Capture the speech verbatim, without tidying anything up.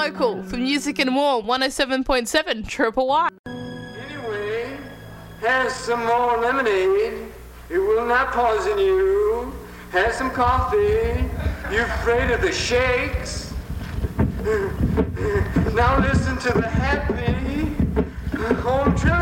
local for Music and More, one oh seven point seven Triple Y. Anyway, have some more lemonade. It will not poison you. Have some coffee. You afraid of the shakes? Now listen to the happy home trip.